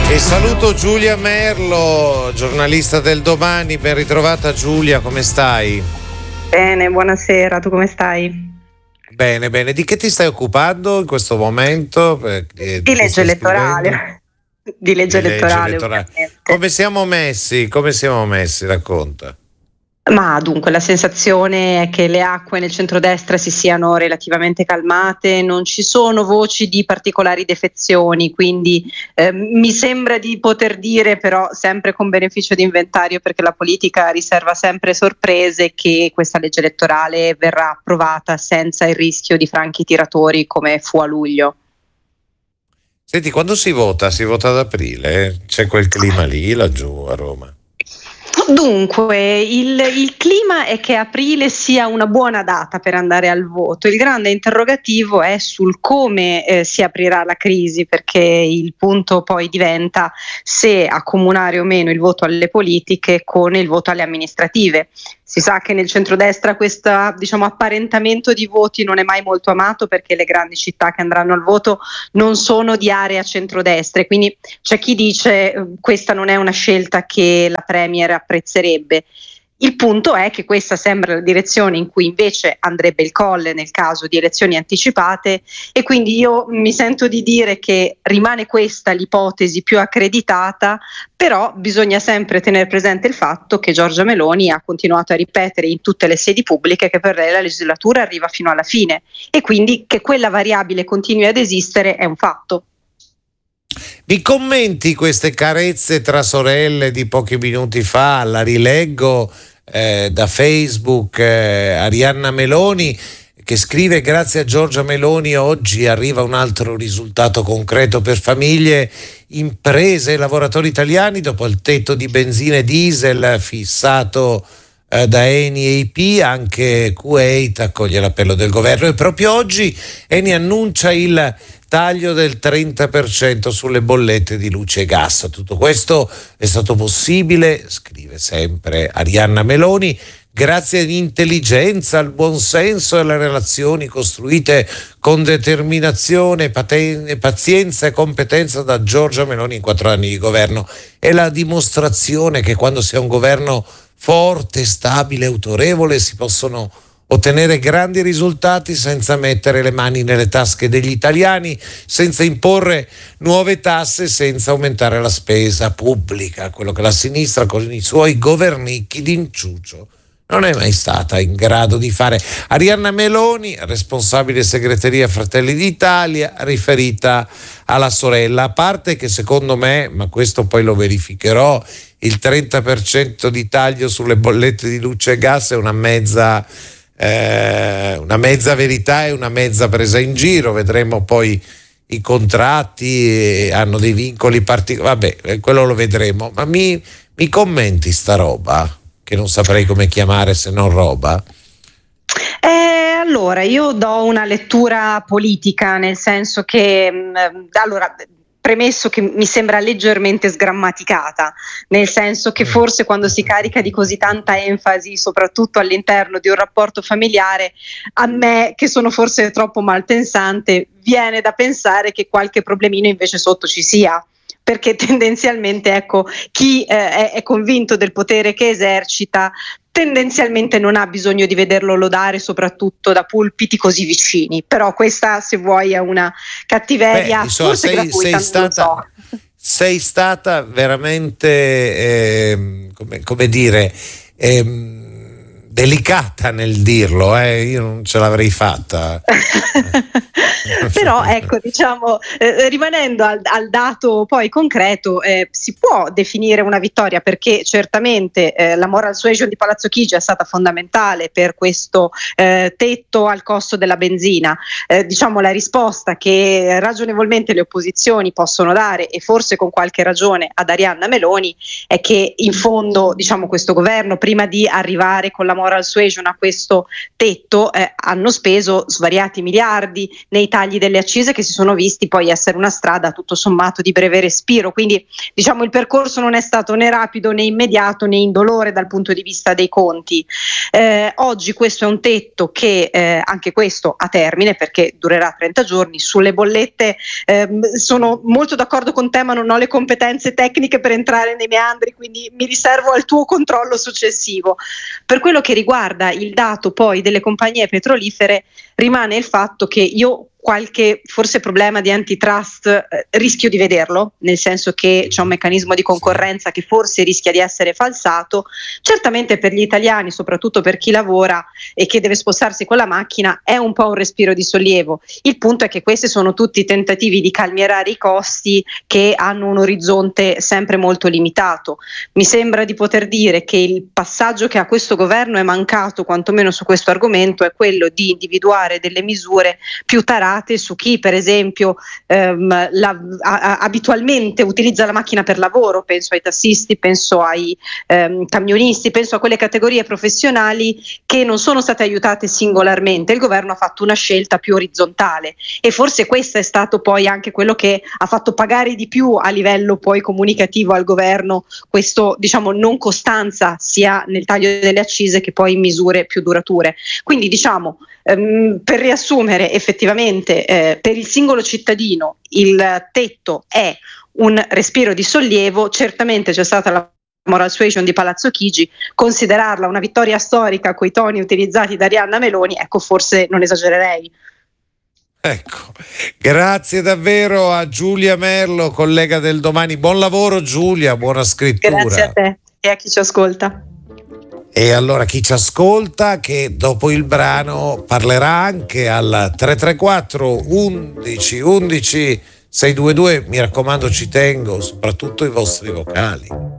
E saluto Giulia Merlo, giornalista del Domani. Ben ritrovata Giulia, come stai? Bene, buonasera, tu come stai? Bene, bene. Di che ti stai occupando in questo momento? Di legge elettorale. Di legge elettorale, ovviamente. Come siamo messi? Racconta. Ma dunque la sensazione è che le acque nel centrodestra si siano relativamente calmate, non ci sono voci di particolari defezioni, quindi mi sembra di poter dire, però sempre con beneficio di inventario, perché la politica riserva sempre sorprese, che questa legge elettorale verrà approvata senza il rischio di franchi tiratori come fu a luglio. Senti, quando si vota? Si vota ad aprile? C'è quel clima lì laggiù a Roma? Dunque, il clima è che aprile sia una buona data per andare al voto. Il grande interrogativo è sul come si aprirà la crisi, perché il punto poi diventa se accomunare o meno il voto alle politiche con il voto alle amministrative. Si sa che nel centrodestra questo, apparentamento di voti non è mai molto amato, perché le grandi città che andranno al voto non sono di area centrodestra, quindi c'è chi dice questa non è una scelta che la Premier apprezzerebbe. Il punto è che questa sembra la direzione in cui invece andrebbe il Colle nel caso di elezioni anticipate, e quindi io mi sento di dire che rimane questa l'ipotesi più accreditata, però bisogna sempre tenere presente il fatto che Giorgia Meloni ha continuato a ripetere in tutte le sedi pubbliche che per lei la legislatura arriva fino alla fine, e quindi che quella variabile continui ad esistere è un fatto. Mi commenti queste carezze tra sorelle di pochi minuti fa? La rileggo da Facebook. Arianna Meloni che scrive: grazie a Giorgia Meloni oggi arriva un altro risultato concreto per famiglie, imprese e lavoratori italiani dopo il tetto di benzina e diesel fissato da Eni e IP. Anche Kuwait accoglie l'appello del governo, e proprio oggi Eni annuncia il taglio del 30% sulle bollette di luce e gas. Tutto questo è stato possibile, scrive sempre Arianna Meloni, grazie all'intelligenza, al buonsenso e alle relazioni costruite con determinazione, pazienza e competenza da Giorgia Meloni in 4 anni di governo. È la dimostrazione che quando si ha un governo forte, stabile, autorevole, si possono ottenere grandi risultati senza mettere le mani nelle tasche degli italiani, senza imporre nuove tasse, senza aumentare la spesa pubblica, quello che la sinistra con i suoi governicchi d'inciuccio non è mai stata in grado di fare. Arianna Meloni, responsabile segreteria Fratelli d'Italia, riferita alla sorella. A parte che secondo me, ma questo poi lo verificherò, il 30% di taglio sulle bollette di luce e gas è una mezza verità e una mezza presa in giro. Vedremo poi i contratti, hanno dei vincoli particolari, vabbè, quello lo vedremo. Ma mi commenti sta roba che non saprei come chiamare se non roba? Allora, io do una lettura politica, nel senso che premesso che mi sembra leggermente sgrammaticata, nel senso che forse quando si carica di così tanta enfasi, soprattutto all'interno di un rapporto familiare, a me, che sono forse troppo malpensante, viene da pensare che qualche problemino invece sotto ci sia. Perché tendenzialmente, ecco, chi è convinto del potere che esercita tendenzialmente non ha bisogno di vederlo lodare, soprattutto da pulpiti così vicini. Però questa, se vuoi, è una cattiveria forse gratuita, non lo so. Sei stata veramente, come dire, delicata nel dirlo, io non ce l'avrei fatta. Però ecco, rimanendo al dato poi concreto, si può definire una vittoria, perché certamente la moral suasion di Palazzo Chigi è stata fondamentale per questo tetto al costo della benzina. La risposta che ragionevolmente le opposizioni possono dare, e forse con qualche ragione, ad Arianna Meloni, è che in fondo questo governo, prima di arrivare con la moral moral suasion a questo tetto, hanno speso svariati miliardi nei tagli delle accise che si sono visti poi essere una strada tutto sommato di breve respiro, quindi diciamo il percorso non è stato né rapido né immediato né indolore dal punto di vista dei conti. Oggi questo è un tetto che anche questo a termine, perché durerà 30 giorni. Sulle bollette sono molto d'accordo con te, ma non ho le competenze tecniche per entrare nei meandri, quindi mi riservo al tuo controllo successivo. Per quello che riguarda il dato poi delle compagnie petrolifere, rimane il fatto che io qualche forse problema di antitrust rischio di vederlo, nel senso che c'è un meccanismo di concorrenza che forse rischia di essere falsato. Certamente per gli italiani, soprattutto per chi lavora e che deve spostarsi con la macchina, è un po' un respiro di sollievo. Il punto è che questi sono tutti tentativi di calmierare i costi che hanno un orizzonte sempre molto limitato. Mi sembra di poter dire che il passaggio che a questo governo è mancato, quantomeno su questo argomento, è quello di individuare delle misure più tarate su chi per esempio abitualmente utilizza la macchina per lavoro, penso ai tassisti, penso ai camionisti, penso a quelle categorie professionali che non sono state aiutate singolarmente. Il governo ha fatto una scelta più orizzontale e forse questo è stato poi anche quello che ha fatto pagare di più a livello poi comunicativo al governo questo, diciamo, non costanza sia nel taglio delle accise che poi in misure più durature. Quindi diciamo, per riassumere, effettivamente per il singolo cittadino il tetto è un respiro di sollievo. Certamente c'è stata la moral suasion di Palazzo Chigi, considerarla una vittoria storica coi toni utilizzati da Arianna Meloni, ecco, forse non esagererei. Ecco, grazie davvero a Giulia Merlo, collega del Domani. Buon lavoro Giulia, buona scrittura. Grazie a te e a chi ci ascolta. E allora chi ci ascolta, che dopo il brano parlerà anche al 334 11 11 622, mi raccomando, ci tengo soprattutto i vostri vocali.